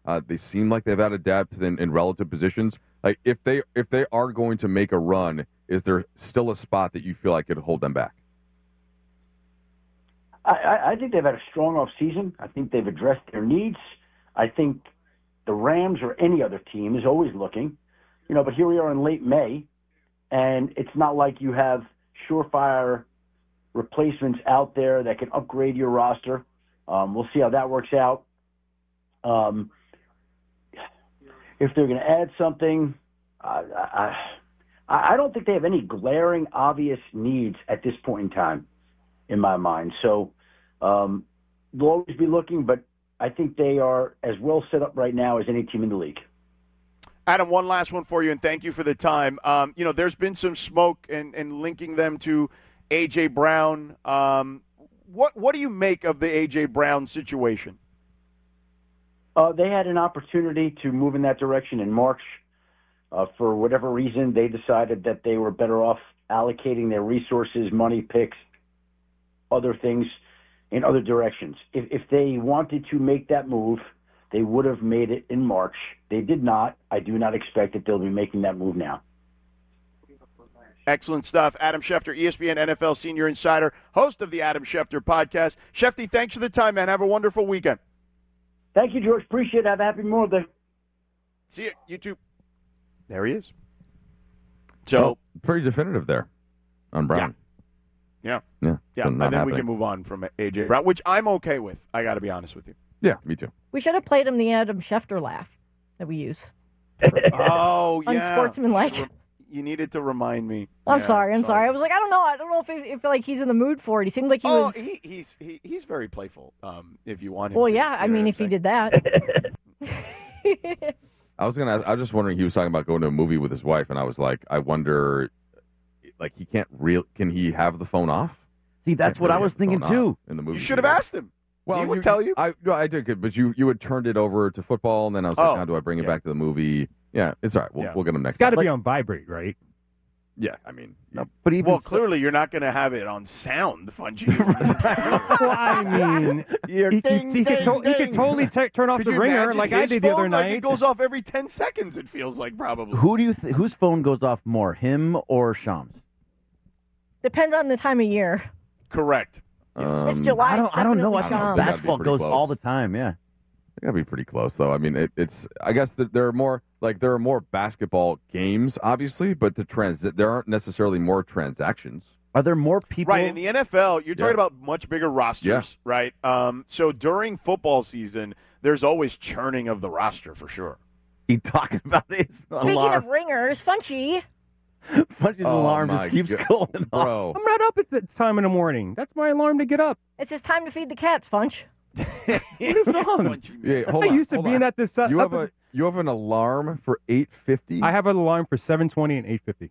They seem like they've added depth in relative positions. Like if they are going to make a run, is there still a spot that you feel like could hold them back? I think they've had a strong offseason. I think they've addressed their needs. I think the Rams or any other team is always looking, but here we are in late May, and it's not like you have surefire replacements out there that can upgrade your roster. We'll see how that works out. If they're going to add something, I don't think they have any glaring, obvious needs at this point in time, in my mind. So they'll always be looking, but I think they are as well set up right now as any team in the league. Adam, one last one for you, and thank you for the time. There's been some smoke and linking them to A.J. Brown. What do you make of the A.J. Brown situation? They had an opportunity to move in that direction in March. For whatever reason, they decided that they were better off allocating their resources, money, picks, other things in other directions. If they wanted to make that move, they would have made it in March. They did not. I do not expect that they'll be making that move now. Excellent stuff. Adam Schefter, ESPN NFL Senior Insider, host of the Adam Schefter Podcast. Shefty, thanks for the time, man. Have a wonderful weekend. Thank you, George. Appreciate it. Have a happy Memorial Day. See you. You too. There he is. So pretty definitive there on Brown. Yeah. So and then we can move on from A.J. Brown, which I'm okay with. I got to be honest with you. Yeah, me too. We should have played him the Adam Schefter laugh that we use. Oh, yeah. Unsportsmanlike. You needed to remind me. I'm sorry. I was like, I don't know if like he's in the mood for it. He seemed like he was. He's very playful. If you want him. Well, to, yeah. I mean, if he did that. I was just wondering. He was talking about going to a movie with his wife, and I was like, I wonder, like he can he have the phone off? See, that's what I was thinking too. In the movie, you should have asked him. Well, he would tell you. I did, but you had turned it over to football, and then I was like, how do I bring it back to the movie? Yeah, it's all right. We'll get him next. It's got to time. be on vibrate, right? Yeah, I mean, but clearly you're not going to have it on sound, Fungi. Well, I mean, he could totally turn off the ringer like I did the other night. It goes off every 10 seconds. It feels like probably. Who do you whose phone goes off more, him or Shams? Depends on the time of year. Correct. It's July. I don't know. I think Shams. basketball goes all the time. Yeah. They gotta be pretty close, though. I mean, it's. I guess that there are more basketball games, obviously, but there aren't necessarily more transactions. Are there more people? Right, in the NFL, you're talking about much bigger rosters, right? So during football season, there's always churning of the roster for sure. He talking about his alarm. Speaking of ringers, Funchy. Funchy's alarm just keeps going bro. I'm not up at that time in the morning. That's my alarm to get up. It's just time to feed the cats, Funch. What is wrong? Yeah, hold I on, used to being at this. You have an alarm for 8:50. I have an alarm for 7:20 and 8:50.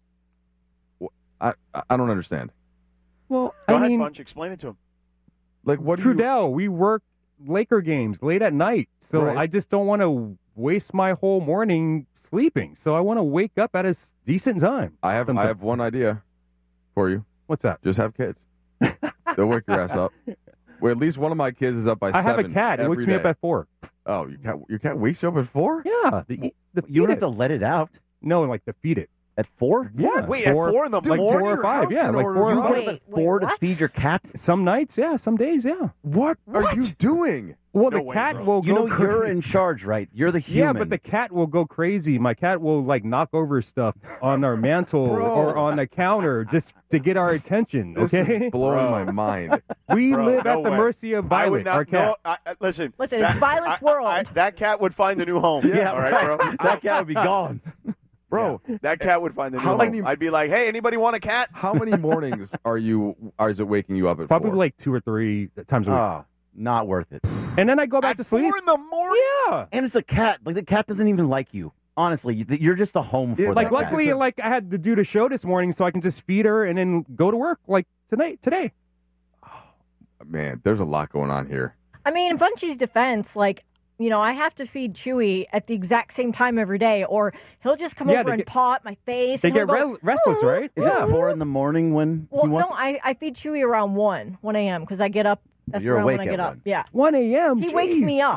I don't understand. Well, Go ahead, Funch. Explain it to him. Like what? Trudell, we work Laker games late at night, so I just don't want to waste my whole morning sleeping. So I want to wake up at a decent time. I have one idea for you. What's that? Just have kids. They'll wake your ass up. Well, at least one of my kids is up by 7. I have a cat. It wakes me up at 4. Oh, your cat wakes you up at 4? Yeah. You don't have to let it out. No, like to feed it. At 4? Yeah. Wait, at 4 in the morning? Like 4 or 5, yeah. Like 4 You or 5. get up at 4 to feed your cat? Some nights, yeah. Some days, yeah. What are you doing? Well, No the way, cat bro. will go crazy. You're in charge, right? You're the human. Yeah, but the cat will go crazy. My cat will, knock over stuff on our mantle or on the counter just to get our attention, okay? This is blowing my mind. We live no at the way. mercy of Violet, our cat. Listen, it's Violet's world. That cat would find a new home. Yeah, all right, bro? That cat would be gone. Bro, that cat would find a new home. I'd be like, hey, anybody want a cat? How many mornings is it waking you up at Probably 4? like 2 or 3 times a week. Not worth it. And then I go back to sleep. 4 in the morning? Yeah. And it's a cat. Like, the cat doesn't even like you. Honestly, you're just a home for Like, that luckily, cat. I had to do the show this morning, so I can just feed her and then go to work, today. Man, there's a lot going on here. I mean, in Funchy's defense, I have to feed Chewy at the exact same time every day, or he'll just come over and paw at my face. They and get he'll go, restless, right? Is it 4 in the morning when Well, he wants no, I feed Chewy around 1 a.m. because I get up. That's You're around awake when I get at up. 1. Yeah. 1 a.m. He wakes me up.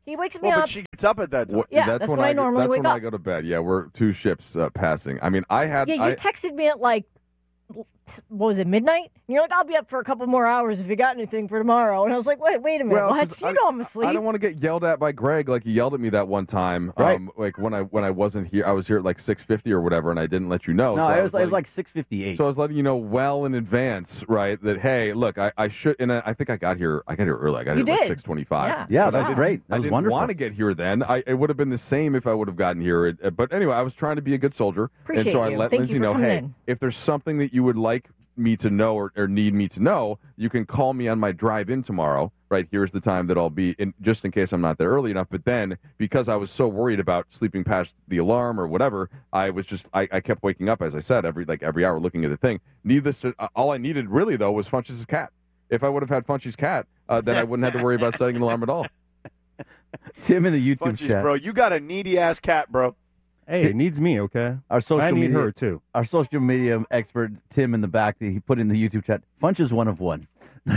He wakes me Well, up. but she gets up at that time. Yeah, that's when I normally wake That's when up. I go to bed. Yeah, we're 2 ships passing. I mean, Yeah, you texted me at like, what was it, midnight? And you're like, I'll be up for a couple more hours if you got anything for tomorrow. And I was like, wait a minute, what? You know I'm asleep. I don't want to get yelled at by Greg like he yelled at me that one time. Right. Like when I wasn't here, I was here at like 6:50 or whatever, and I didn't let you know. No, so it was like 6:58. So I was letting you know well in advance, right? That hey, look, I should, and I think I got here early. I got here at like 6:25. Yeah, that's great. That was wonderful. I didn't want to get here then. It would have been the same if I would have gotten here. But anyway, I was trying to be a good soldier, Appreciate and so I you. let Thank Lindsay you for know, coming hey, in. if there's something that you would like me to know or need me to know, you can call me on my drive in tomorrow. Right, here's the time that I'll be in, just in case I'm not there early enough. But then, because I was so worried about sleeping past the alarm or whatever, I was just I kept waking up, as I said, every hour looking at the thing. All I needed really though was Funch's cat. If I would have had Funch's cat, then I wouldn't have to worry about setting an alarm at all. Tim in the YouTube Funches, chat, bro, you got a needy ass cat, bro. Hey, it needs me, okay? Our social I need media, her too. Our social media expert Tim in the back, he put in the YouTube chat. Funch is one of one.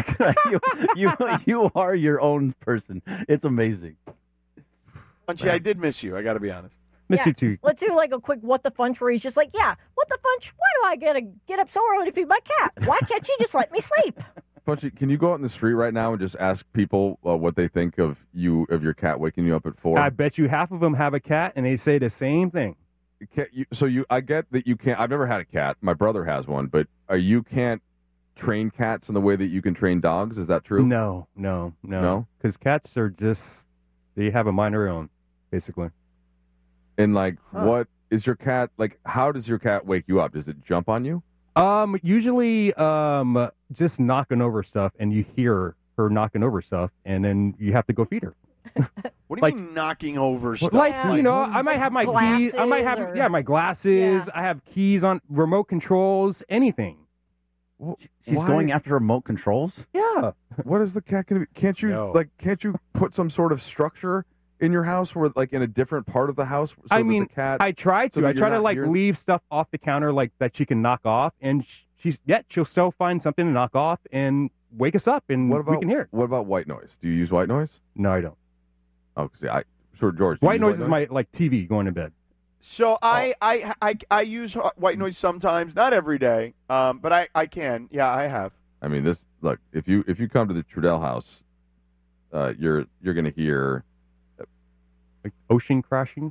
you are your own person. It's amazing. Funchy, I did miss you. I got to be honest. Miss you too. Let's do like a quick what the funch where he's just like, yeah, what the funch? Why do I get up so early to feed my cat? Why can't you just let me sleep? Funchy, can you go out in the street right now and just ask people what they think of your cat waking you up at 4? I bet you half of them have a cat, and they say the same thing. I get that you can't. I've never had a cat. My brother has one, but you can't train cats in the way that you can train dogs. Is that true? No. Because cats are they have a mind of their own, basically. And what is your cat like? How does your cat wake you up? Does it jump on you? Usually, just knocking over stuff, and you hear her knocking over stuff, and then you have to go feed her. What do you mean knocking over stuff? I might have my keys. I might have my glasses. Yeah. I have keys on remote controls. Anything. She's going after remote controls? Yeah. What is the cat going to be? Can't you put some sort of structure in your house where in a different part of the house? So I mean, that the cat, I try to. so I try to hearing... leave stuff off the counter that she can knock off, and she'll still find something to knock off and wake us up, and we can hear it. What about white noise? Do you use white noise? No, I don't. Oh, see, George. White noise is my TV going to bed. So I use white noise sometimes, not every day, but I can. Yeah, I have. I mean, look, if you come to the Trudell house, you're going to hear like ocean crashing.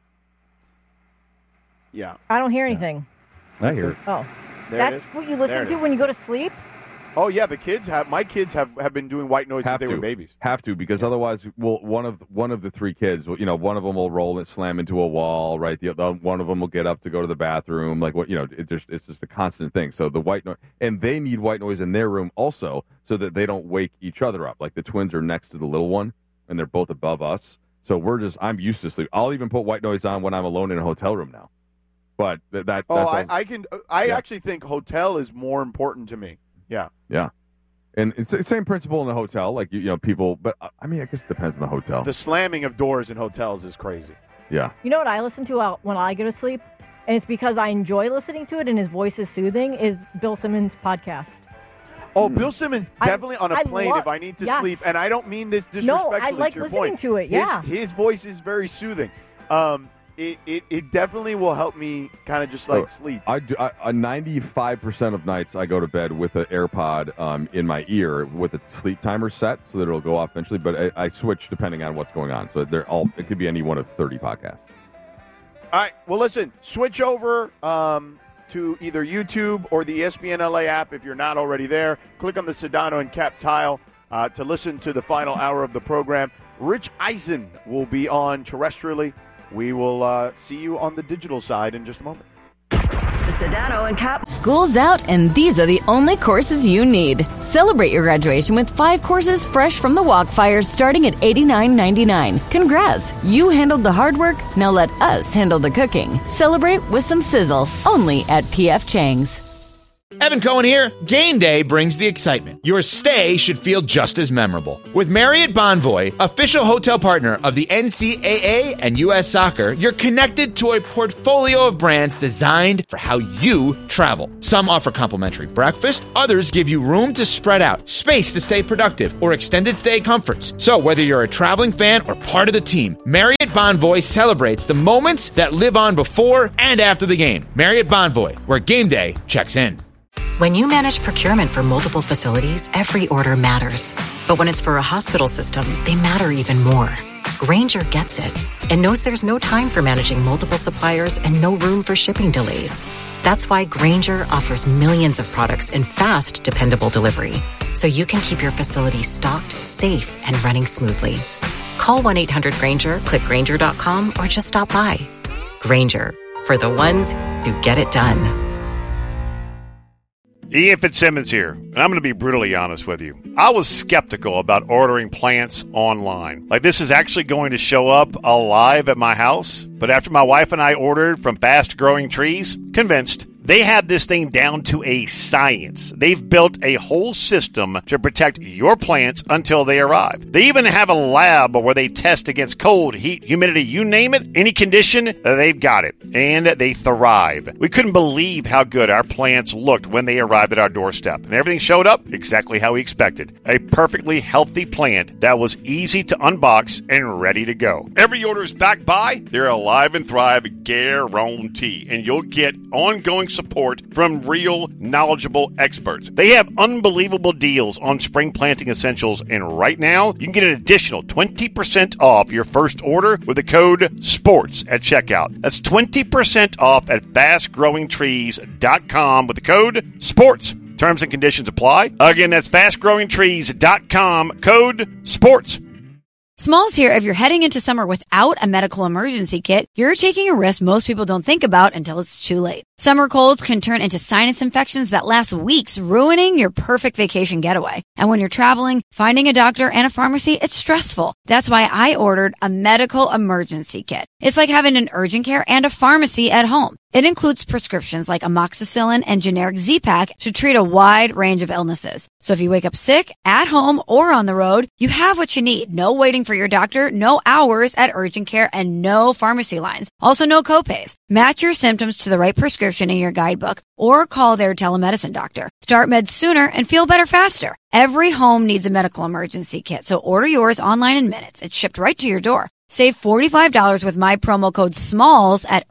Yeah, I don't hear anything. I hear it. Oh, there that's what you listen to when you go to sleep? Oh yeah, my kids have been doing white noise since they were babies. Have to, because otherwise, one of the 3 kids, one of them will roll and slam into a wall, right? The other one of them will get up to go to the bathroom, it's just a constant thing. So the white noise, and they need white noise in their room also, so that they don't wake each other up. Like the twins are next to the little one, and they're both above us. So I'm used to sleep. I'll even put white noise on when I'm alone in a hotel room now. But I actually think hotel is more important to me. Yeah. Yeah. And it's the same principle in the hotel, people, but I mean, I guess it depends on the hotel. The slamming of doors in hotels is crazy. Yeah. You know what I listen to when I go to sleep? And it's because I enjoy listening to it and his voice is soothing, is Bill Simmons' podcast. Oh, Bill Simmons, definitely on a plane if I need to sleep. And I don't mean this disrespectfully. No, I like to your listening point. to it, yeah. His voice is very soothing. It definitely will help me kind of just sleep. I do. 95% of nights I go to bed with an AirPod in my ear with a sleep timer set so that it'll go off eventually. But I switch depending on what's going on. So it could be any one of 30 podcasts. All right. Well, listen. Switch over to either YouTube or the ESPN LA app if you're not already there. Click on the Sedano and Cap tile to listen to the final hour of the program. Rich Eisen will be on terrestrially. We will see you on the digital side in just a moment. The Sedano and Cap. School's out, and these are the only courses you need. Celebrate your graduation with 5 courses fresh from the Walkfire starting at $89.99. Congrats! You handled the hard work, now let us handle the cooking. Celebrate with some sizzle, only at P.F. Chang's. Evan Cohen here. Game day brings the excitement. Your stay should feel just as memorable. With Marriott Bonvoy, official hotel partner of the NCAA and U.S. Soccer, you're connected to a portfolio of brands designed for how you travel. Some offer complimentary breakfast, others give you room to spread out, space to stay productive, or extended stay comforts. So whether you're a traveling fan or part of the team, Marriott Bonvoy celebrates the moments that live on before and after the game. Marriott Bonvoy, where game day checks in. When you manage procurement for multiple facilities, every order matters. But when it's for a hospital system, they matter even more. Grainger gets it and knows there's no time for managing multiple suppliers and no room for shipping delays. That's why Grainger offers millions of products in fast, dependable delivery, so you can keep your facility stocked, safe, and running smoothly. Call 1-800-GRAINGER, click Grainger.com, or just stop by. Grainger, for the ones who get it done. Ian Fitzsimmons here, and I'm going to be brutally honest with you. I was skeptical about ordering plants online. Like, this is actually going to show up alive at my house. But after my wife and I ordered from Fast Growing Trees, convinced. They have this thing down to a science. They've built a whole system to protect your plants until they arrive. They even have a lab where they test against cold, heat, humidity, you name it, any condition, they've got it. And they thrive. We couldn't believe how good our plants looked when they arrived at our doorstep. And everything showed up exactly how we expected. A perfectly healthy plant that was easy to unbox and ready to go. Every order is backed by their Alive and Thrive guarantee. And you'll get ongoing support from real, knowledgeable experts. They have unbelievable deals on spring planting essentials, and right now, you can get an additional 20% off your first order with the code SPORTS at checkout. That's 20% off at fastgrowingtrees.com with the code SPORTS. Terms and conditions apply. Again, that's fastgrowingtrees.com, code SPORTS. Smalls here. If you're heading into summer without a medical emergency kit, you're taking a risk most people don't think about until it's too late. Summer colds can turn into sinus infections that last weeks, ruining your perfect vacation getaway. And when you're traveling, finding a doctor and a pharmacy, it's stressful. That's why I ordered a medical emergency kit. It's like having an urgent care and a pharmacy at home. It includes prescriptions like amoxicillin and generic Z-Pak to treat a wide range of illnesses. So if you wake up sick, at home, or on the road, you have what you need. No waiting for your doctor, no hours at urgent care, and no pharmacy lines. Also, no copays. Match your symptoms to the right prescription in your guidebook or call their telemedicine doctor. Start meds sooner and feel better faster. Every home needs a medical emergency kit, so order yours online in minutes. It's shipped right to your door. Save $45 with my promo code SMALLS at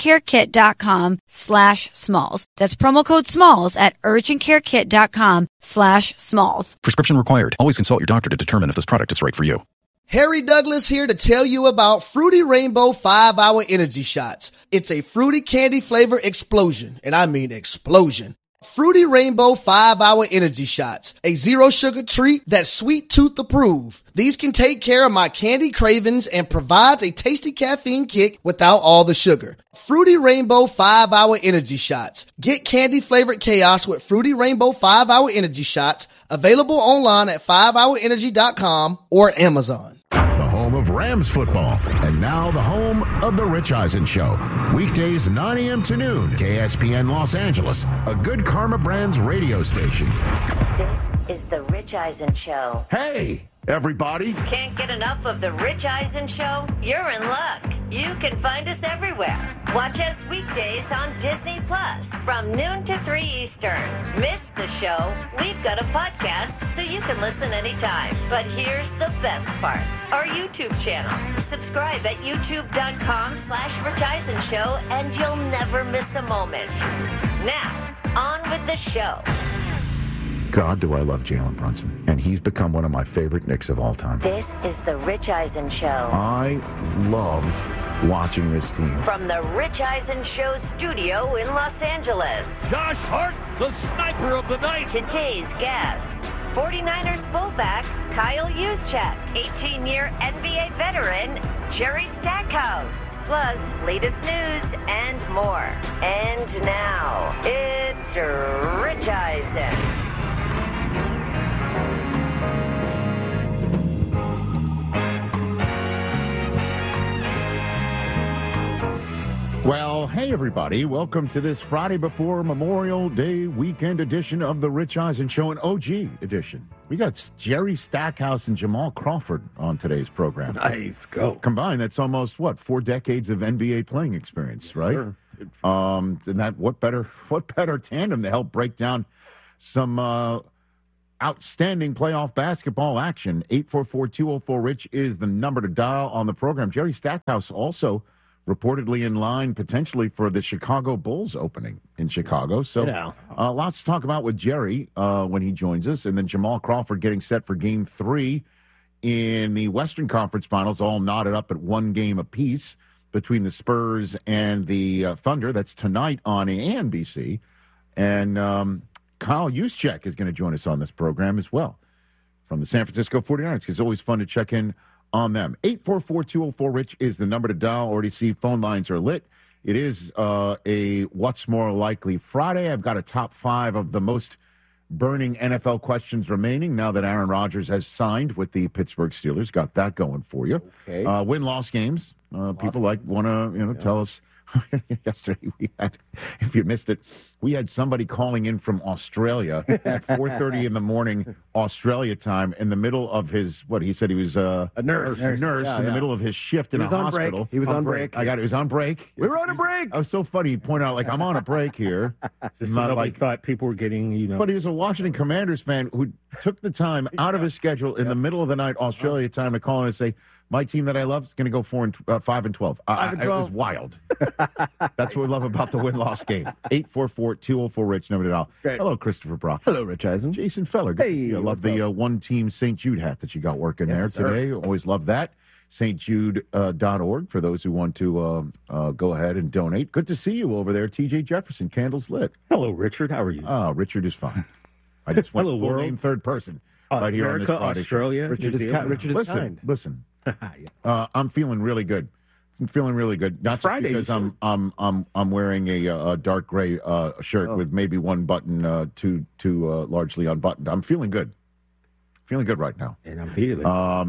urgentcarekit.com/smalls. That's promo code SMALLS at urgentcarekit.com/smalls. Prescription required. Always consult your doctor to determine if this product is right for you. Harry Douglas here to tell you about Fruity Rainbow 5-Hour Energy Shots. It's a fruity candy flavor explosion, and I mean explosion. Fruity Rainbow 5-Hour Energy Shots, a zero sugar treat that's sweet tooth approved. These can take care of my candy cravings and provides a tasty caffeine kick without all the sugar. Fruity Rainbow 5-Hour Energy Shots. Get candy flavored chaos with Fruity Rainbow 5-Hour Energy Shots, available online at 5hourenergy.com or Amazon. The home of Rams football, and now the home of The Rich Eisen Show. Weekdays 9 a.m. to noon, KSPN Los Angeles, a Good Karma Brands radio station. This is The Rich Eisen Show. Hey, everybody. Can't get enough of The Rich Eisen Show? You're in luck. You can find us everywhere. Watch us weekdays on Disney Plus from noon to 3 Eastern. Miss the show? We've got a podcast so you can listen anytime. But here's the best part. Our YouTube channel. Subscribe at youtube.com/Rich Eisen Show and you'll never miss a moment. Now, on with the show. God, do I love Jalen Brunson. And he's become one of my favorite Knicks of all time. This is The Rich Eisen Show. I love watching this team. From The Rich Eisen Show studio in Los Angeles. Josh Hart, the sniper of the night. Today's guests. 49ers fullback Kyle Juszczyk. 18-year NBA veteran Jerry Stackhouse. Plus, latest news and more. And now, it's Rich Eisen. Well, Well, hey, everybody. Welcome to this Friday before Memorial Day weekend edition of the Rich Eisen Show, an OG edition. We got Jerry Stackhouse and Jamal Crawford on today's program. Nice. Go. Combined, that's almost, 4 decades of NBA playing experience, right? Sure. And that what better tandem to help break down some outstanding playoff basketball action. 844-204-RICH is the number to dial on the program. Jerry Stackhouse also reportedly in line potentially for the Chicago Bulls opening in Chicago. So lots to talk about with Jerry when he joins us. And then Jamal Crawford getting set for Game 3 in the Western Conference Finals, all knotted up at 1 game apiece between the Spurs and the Thunder. That's tonight on NBC. And Kyle Juszczyk is going to join us on this program as well from the San Francisco 49ers. It's always fun to check in on them. 844-204-RICH is the number to dial. Already see phone lines are lit. It is a What's More Likely Friday. I've got a top 5 of the most burning NFL questions remaining now that Aaron Rodgers has signed with the Pittsburgh Steelers. Got that going for you. Okay. Win-loss games. People want to tell us. Yesterday we had, if you missed it, we had somebody calling in from Australia at 4:30 in the morning Australia time in the middle of his he said he was a nurse in the middle of his shift in a hospital. He was on break. I got it. He was on break. We were on a break. I was so funny. He pointed out I'm on a break here. Just not like thought people were getting But he was a Washington Commanders fan who took the time out of his schedule in the middle of the night Australia time to call in and say, my team that I love is going to go 5-12. It was wild. That's what we love about the win-loss game. 844-204-RICH. Number to dial. Hello, Christopher Brock. Hello, Rich Eisen. Jason Feller. Hey, I love the one-team St. Jude hat that you got working there today. Always love that. stjude.org for those who want to go ahead and donate. Good to see you over there, TJ Jefferson. Candles lit. Hello, Richard. How are you? Richard is fine. I just went full name third person right here on this Friday. Australia. Richard is kind. Listen. I'm feeling really good. Not Friday, just because I'm wearing a dark gray shirt with maybe one button too largely unbuttoned. I'm feeling good. Feeling good right now. And I'm feeling.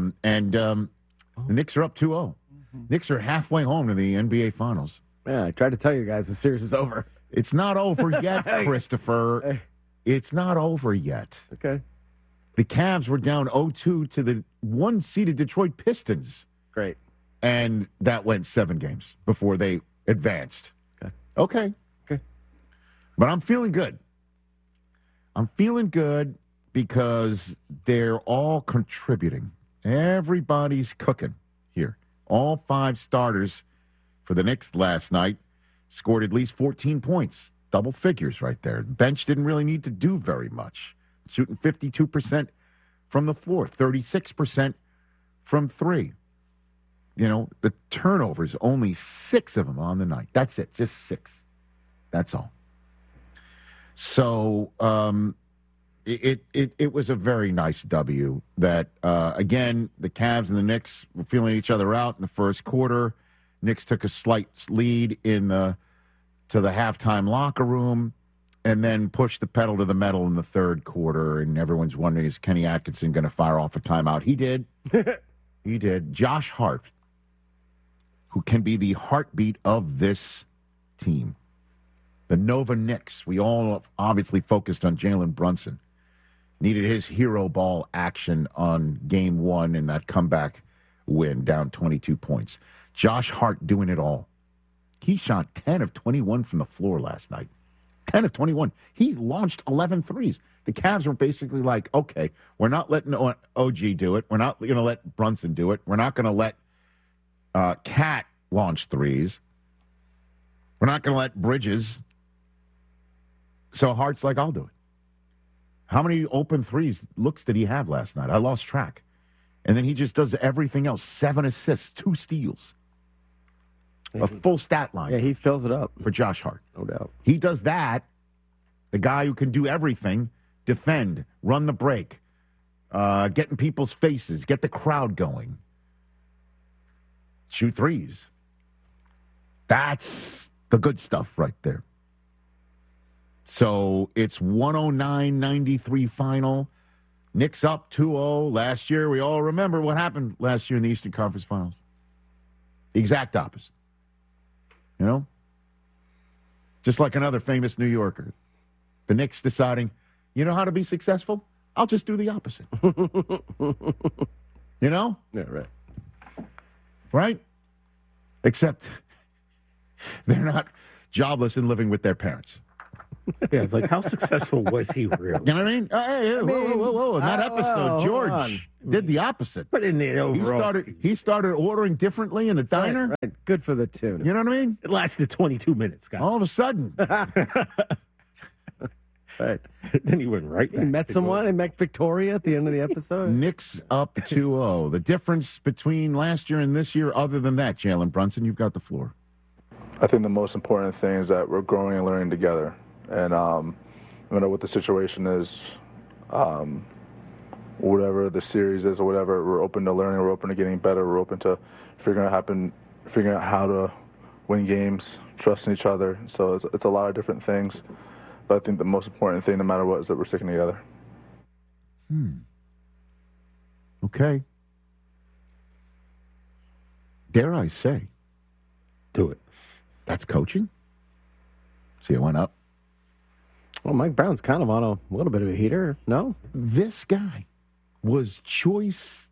The Knicks are up 2-0. Knicks are halfway home to the NBA Finals. Yeah, I tried to tell you guys the series is over. It's not over yet, Christopher. It's not over yet. Okay. The Cavs were down 0-2 to the 1-seeded Detroit Pistons. Great. And that went 7 games before they advanced. Okay. But I'm feeling good. I'm feeling good because they're all contributing. Everybody's cooking here. All 5 starters for the Knicks last night scored at least 14 points. Double figures right there. The bench didn't really need to do very much. Shooting 52% from the floor, 36% from 3. The turnovers, only 6 of them on the night. That's it, just 6. That's all. So it was a very nice W that, again, the Cavs and the Knicks were feeling each other out in the first quarter. Knicks took a slight lead to the halftime locker room. And then push the pedal to the metal in the third quarter, and everyone's wondering, is Kenny Atkinson going to fire off a timeout? He did. He did. Josh Hart, who can be the heartbeat of this team. The Nova Knicks, we all obviously focused on Jalen Brunson. Needed his hero ball action on Game 1 in that comeback win, down 22 points. Josh Hart doing it all. He shot 10 of 21 from the floor last night. 10 of 21. He launched 11 threes. The Cavs were basically like, okay, we're not letting OG do it. We're not going to let Brunson do it. We're not going to let Cat launch threes. We're not going to let Bridges. So Hart's like, I'll do it. How many open looks did he have last night? I lost track. And then he just does everything else. 7 assists, 2 steals. A full stat line. Yeah, he fills it up. For Josh Hart. No doubt. He does that. The guy who can do everything, defend, run the break, get in people's faces, get the crowd going, shoot threes. That's the good stuff right there. So it's 109-93 final. Knicks up 2-0 last year. We all remember what happened last year in the Eastern Conference Finals. The exact opposite. Just like another famous New Yorker. The Knicks deciding, you know how to be successful? I'll just do the opposite. You know? Yeah, right. Right? Except they're not jobless and living with their parents. Yeah, it's like, how successful was he really? You know what I mean? Hey, whoa. In that episode, George did the opposite. But in the overall... He started ordering differently in the diner. Right. Good for the tune. You know what I mean? It lasted 22 minutes, guys. All of a sudden. Right. Then he went right back. He met someone. He met Victoria at the end of the episode. Knicks up 2-0. The difference between last year and this year, other than that, Jalen Brunson, you've got the floor. I think the most important thing is that we're growing and learning together. And no matter what the situation is, whatever the series is or whatever, we're open to learning, we're open to getting better, we're open to figuring out how to win games, trusting each other. So it's a lot of different things. But I think the most important thing, no matter what, is that we're sticking together. Okay. Dare I say? Do it. That's coaching? See, it went up. Well, Mike Brown's kind of on a little bit of a heater, no? This guy was choice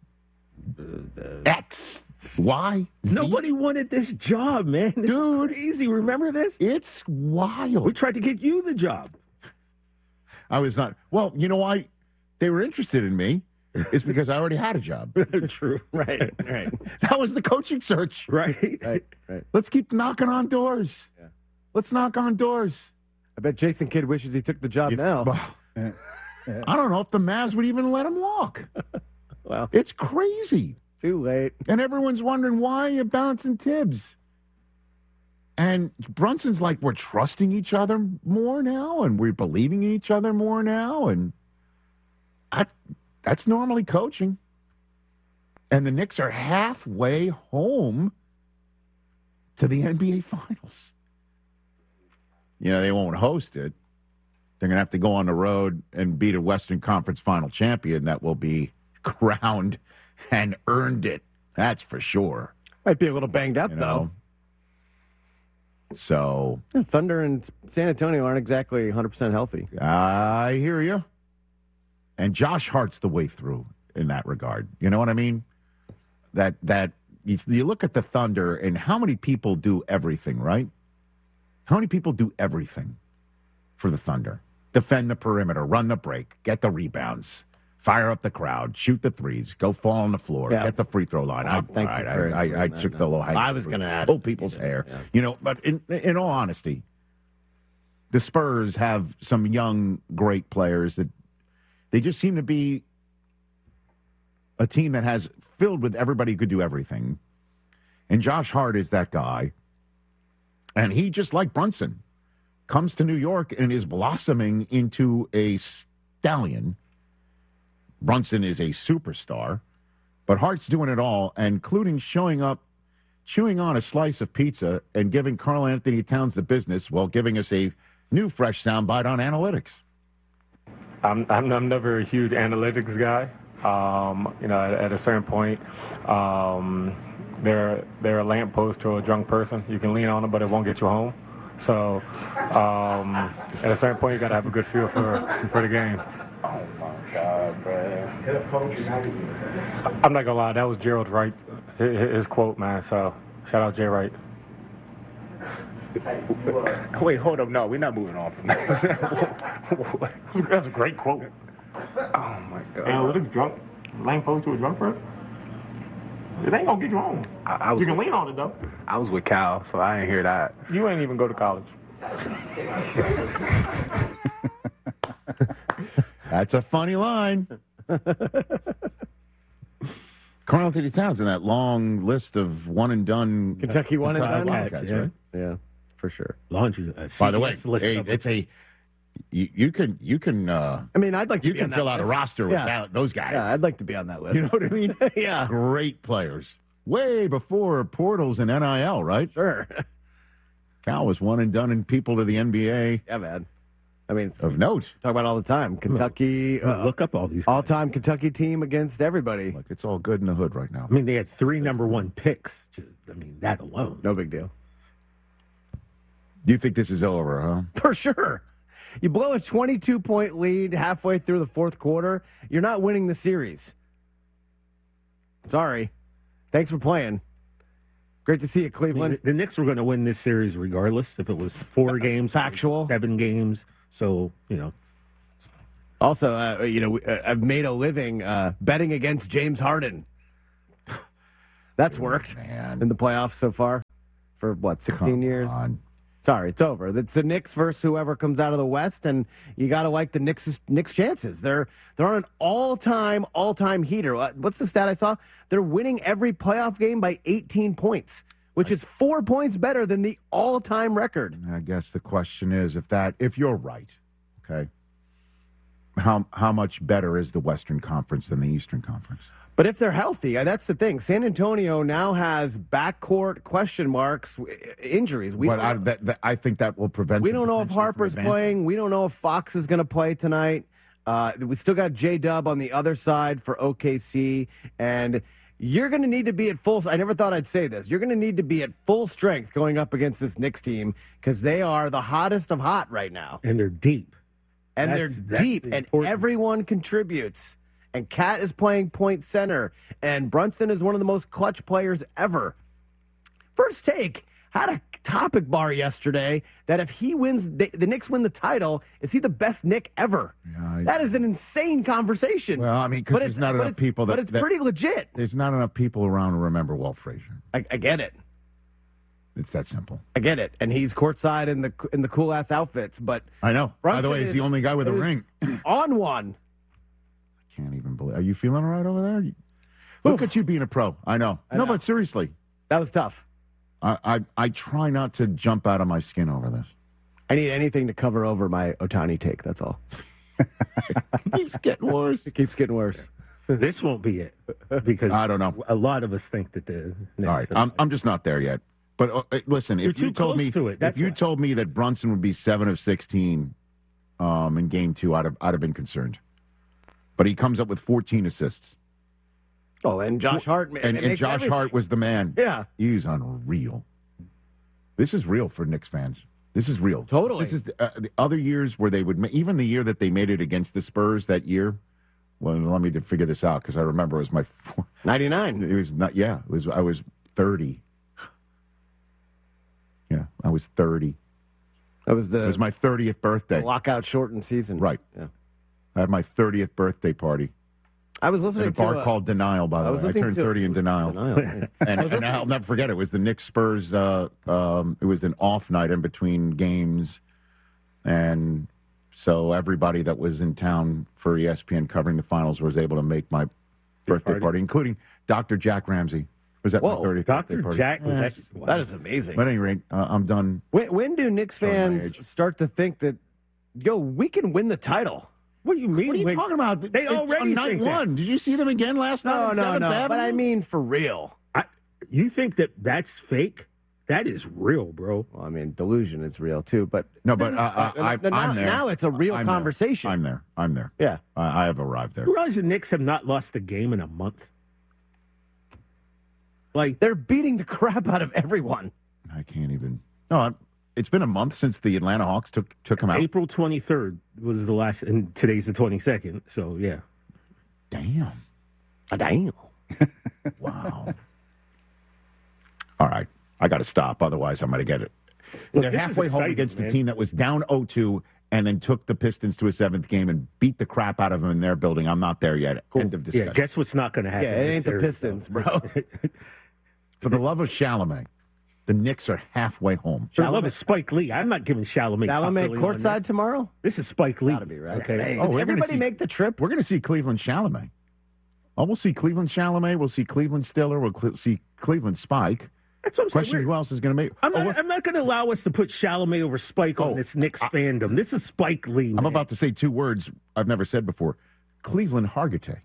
X, Y. Nobody wanted this job, man. It's Dude. crazy. Remember this? It's wild. We tried to get you the job. I was not. Well, you know why they were interested in me? It's because I already had a job. True. Right. That was the coaching search. Right. Let's keep knocking on doors. Yeah. Let's knock on doors. I bet Jason Kidd wishes he took the job now. I don't know if the Mavs would even let him walk. Well, it's crazy. Too late. And everyone's wondering why you're bouncing Tibbs. And Brunson's like, we're trusting each other more now, and we're believing in each other more now, and that's normally coaching. And the Knicks are halfway home to the NBA Finals. You know, they won't host it. They're going to have to go on the road and beat a Western Conference final champion that will be crowned and earned it. That's for sure. Might be a little banged up, though. So Thunder and San Antonio aren't exactly 100% healthy. I hear you. And Josh Hart's the way through in that regard. You know what I mean? That you look at the Thunder and how many people do everything, right? How many people do everything for the Thunder? Defend the perimeter, run the break, get the rebounds, fire up the crowd, shoot the threes, go fall on the floor, get the free throw line. I took the low high. I was going to add. Pull people's hair. Yeah. You know, but in all honesty, the Spurs have some young, great players that they just seem to be a team that has filled with everybody who could do everything. And Josh Hart is that guy. And he, just like Brunson, comes to New York and is blossoming into a stallion. Brunson is a superstar, but Hart's doing it all, including showing up, chewing on a slice of pizza, and giving Karl Anthony Towns the business while giving us a new fresh soundbite on analytics. I'm never a huge analytics guy. You know, at a certain point, they're a lamppost to a drunk person. You can lean on them, but it won't get you home. So at a certain point, you got to have a good feel for the game. Oh, my God, man. I'm not going to lie. That was Gerald Wright, his quote, man. So shout out Jay Wright. Wait, hold up. No, we're not moving on from that. That's a great quote. Oh, my God. Analytics drunk. Lamppost to a drunk person? It ain't going to get you home. You can lean on it, though. I was with Cal, so I didn't hear that. You ain't even go to college. That's a funny line. Karl Anthony Towns in that long list of one and done Kentucky one and done Wildcats, right? Yeah, for sure. Laundry. By the way, it's a you can. I mean, I'd like to. You can fill out a roster with those guys. Yeah, I'd like to be on that list. You know what I mean? Yeah, great players. Way before portals and NIL, right? Sure. Cal was one and done in people to the NBA. Yeah, man. I mean, of note. Talk about it all the time. Kentucky. Look up all these. All-time Kentucky team against everybody. Look, it's all good in the hood right now. I mean, they had 3 number 1 picks. I mean, that alone. No big deal. Do you think this is over, huh? For sure. You blow a 22-point lead halfway through the fourth quarter, you're not winning the series. Sorry. Thanks for playing. Great to see you, Cleveland. The Knicks were going to win this series regardless if it was 4 games, factual, 7 games. So, Also, I've made a living betting against James Harden. That's worked in the playoffs so far for, 16 years? Sorry, it's over. It's the Knicks versus whoever comes out of the West, and you got to like the Knicks' chances. They're on an all-time heater. What's the stat I saw? They're winning every playoff game by 18 points, which is 4 points better than the all-time record. I guess the question is, if you're right, okay, how much better is the Western Conference than the Eastern Conference? But if they're healthy, that's the thing. San Antonio now has backcourt question marks, injuries. I think that will prevent. We don't know if Harper's playing. We don't know if Fox is going to play tonight. We still got J-Dub on the other side for OKC, and you're going to need to be at full. I never thought I'd say this. You're going to need to be at full strength going up against this Knicks team because they are the hottest of hot right now, and they're deep. And they're deep, and everyone contributes. And Cat is playing point center, and Brunson is one of the most clutch players ever. First Take had a topic bar yesterday that if he wins, the Knicks win the title, is he the best Knick ever? That is an insane conversation. Well, I mean, because there's not enough people But it's pretty legit. There's not enough people around to remember Walt Frazier. I get it. It's that simple. I get it. And he's courtside in the cool-ass outfits, but I know. By the way, he's the only guy with a ring. On one. Can't even believe. Are you feeling all right over there? Look at you being a pro. I know. No, but seriously, that was tough. I try not to jump out of my skin over this. I need anything to cover over my Ohtani take. That's all. It keeps getting worse. It keeps getting worse. This won't be it because I don't know. A lot of us think that the. All right, I'm just not there yet. But listen, if you told me told me that Brunson would be 7 of 16 in Game 2, I'd have been concerned. But he comes up with 14 assists. Oh, and Josh Hart. And Josh Hart was the man. Yeah. He's unreal. This is real for Knicks fans. This is real. Totally. This is the other years where they would, even the year that they made it against the Spurs that year. Well, let me figure this out because I remember it was my 99. It was not. Yeah, it was. I was 30. Yeah, I was 30. It was my 30th birthday. Lockout shortened season. Right. Yeah. I had my 30th birthay party. I was listening at a bar called Denial, by the way. I turned 30 in Denial. And I'll never forget it. It was the Knicks Spurs. It was an off night in between games. And so everybody that was in town for ESPN covering the finals was able to make my birthday party, including Dr. Jack Ramsey. Was at my 30th birthday party. Jack was that is amazing. But at any rate, I'm done. When do Knicks fans start to think that, we can win the title? What do you mean? What are you talking about? They already on night think one. Did you see them again last night? No. But I mean for real. You think that's fake? That is real, bro. Well, I mean, delusion is real too. But no, but I'm there. Now it's a real conversation. I'm there. Yeah, I have arrived there. You realize the Knicks have not lost a game in a month? Like they're beating the crap out of everyone. I can't even. No, it's been a month since the Atlanta Hawks took him out. April 23rd was the last, and today's the 22nd. So yeah. Damn. Damn. Wow. All right, I got to stop. Otherwise, I'm going to get it. Look, they're halfway home against the team that was down 0-2 and then took the Pistons to a 7th game and beat the crap out of them in their building. I'm not there yet. Cool. End of discussion. Yeah, guess what's not going to happen? Yeah, it ain't the Pistons, bro. For the love of Chalamet, the Knicks are halfway home. For the love of Spike Lee, I'm not giving Chalamet courtside tomorrow? This is Spike Lee. Gotta be right. Okay. Does everybody make the trip? We're going to see Cleveland Chalamet. Oh, we'll see Cleveland Chalamet. We'll see Cleveland Stiller. We'll see Cleveland Spike. That's what I'm saying. Question: who else is going to make? I'm not going to allow us to put Chalamet over Spike on this Knicks fandom. This is Spike Lee. Man. I'm about to say 2 words I've never said before. Cleveland Hargitay.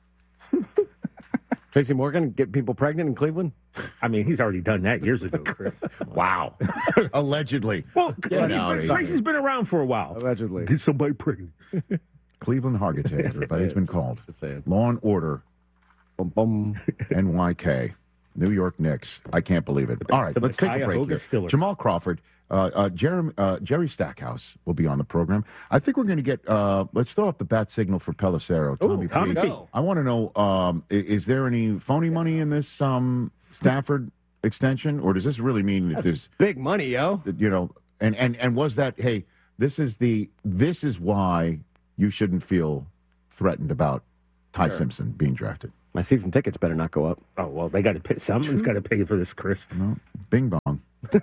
Tracy Morgan get people pregnant in Cleveland? I mean, he's already done that years ago, Chris. Wow. Allegedly. Well, Tracy's been around for a while. Allegedly. Get somebody pregnant. Cleveland Hargitay, everybody's been called. Just saying. Law and Order. Bum, bum. NYK. New York Knicks. I can't believe it. All right, let's take a break here. Jamal Crawford, Jerry Stackhouse will be on the program. I think we're going to get, let's throw up the bat signal for Pelissero. Tommy P. I want to know, is there any phony money in this Stafford extension, or does this really mean that there's big money, yo? You know, and was that, hey, this is why you shouldn't feel threatened about Ty Simpson being drafted. My season tickets better not go up. Oh, well, they got to pay. Someone's got to pay for this, Chris. No, bing bong.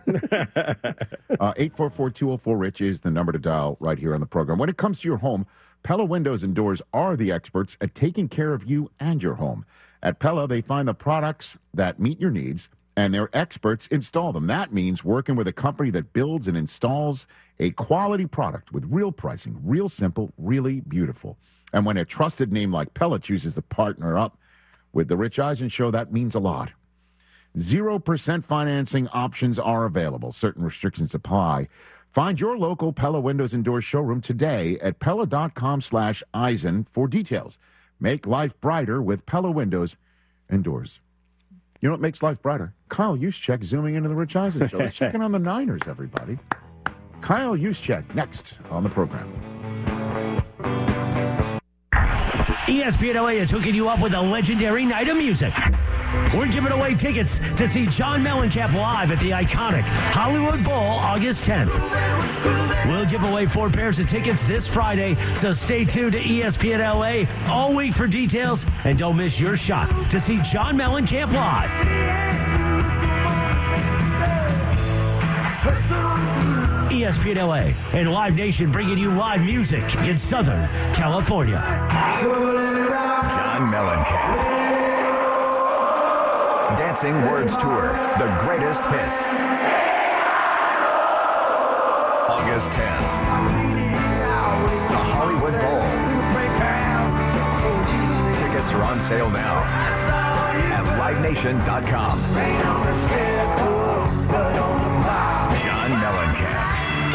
844-204-RICH is the number to dial right here on the program. When it comes to your home, Pella Windows and Doors are the experts at taking care of you and your home. At Pella, they find the products that meet your needs, and their experts install them. That means working with a company that builds and installs a quality product with real pricing, real simple, really beautiful. And when a trusted name like Pella chooses to partner up with the Rich Eisen Show, that means a lot. 0% financing options are available. Certain restrictions apply. Find your local Pella Windows and Doors showroom today at Pella.com/Eisen for details. Make life brighter with Pella Windows and Doors. You know what makes life brighter? Kyle Juszczyk zooming into the Rich Eisen Show. He's checking on the Niners, everybody. Kyle Juszczyk, next on the program. ESPN LA is hooking you up with a legendary night of music. We're giving away tickets to see John Mellencamp live at the iconic Hollywood Bowl August 10th. We'll give away 4 pairs of tickets this Friday, so stay tuned to ESPN LA all week for details, and don't miss your shot to see John Mellencamp live. ESPN LA and Live Nation bringing you live music in Southern California. John Mellencamp. Dancing Words Tour, the greatest hits. August 10th. The Hollywood Bowl. Tickets are on sale now at LiveNation.com. John Mellencamp.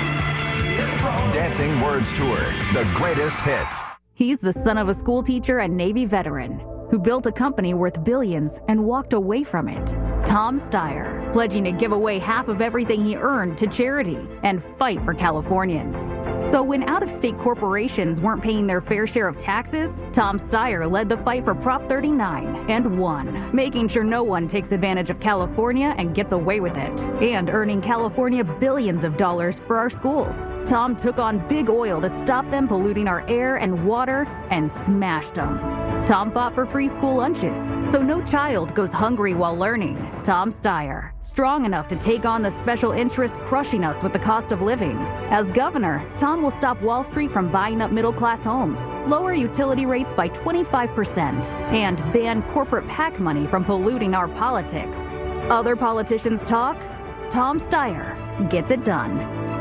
Dancing Words Tour, the greatest hits. He's the son of a school teacher and Navy veteran who built a company worth billions and walked away from it. Tom Steyer, pledging to give away half of everything he earned to charity and fight for Californians. So when out-of-state corporations weren't paying their fair share of taxes, Tom Steyer led the fight for Prop 39 and won, making sure no one takes advantage of California and gets away with it, and earning California billions of dollars for our schools. Tom took on big oil to stop them polluting our air and water and smashed them. Tom fought for free school lunches, so no child goes hungry while learning. Tom Steyer, strong enough to take on the special interests crushing us with the cost of living. As governor, Tom will stop Wall Street from buying up middle-class homes, lower utility rates by 25%, and ban corporate PAC money from polluting our politics. Other politicians talk, Tom Steyer gets it done.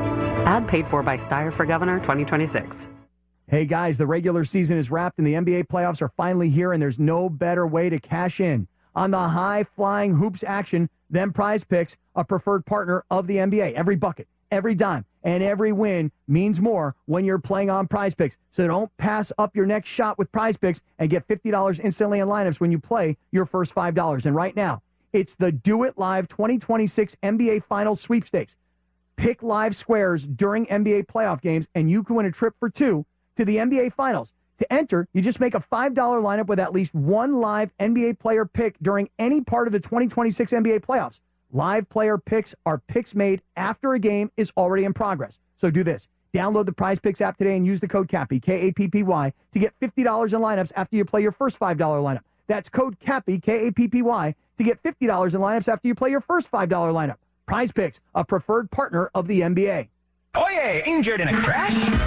Ad paid for by Steyer for Governor 2026. Hey guys, the regular season is wrapped and the NBA playoffs are finally here, and there's no better way to cash in on the high-flying hoops action than Prize Picks, a preferred partner of the NBA. Every bucket, every dime, and every win means more when you're playing on Prize Picks. So don't pass up your next shot with Prize Picks and get $50 instantly in lineups when you play your first $5. And right now, it's the Do It Live 2026 NBA Finals Sweepstakes. Pick live squares during NBA playoff games, and you can win a trip for 2 to the NBA Finals. To enter, you just make a $5 lineup with at least one live NBA player pick during any part of the 2026 NBA playoffs. Live player picks are picks made after a game is already in progress. So do this. Download the Prize Picks app today and use the code CAPPY, K-A-P-P-Y, to get $50 in lineups after you play your first $5 lineup. That's code CAPPY, K-A-P-P-Y, to get $50 in lineups after you play your first $5 lineup. Prize Picks, a preferred partner of the NBA. Oh yeah, injured in a crash?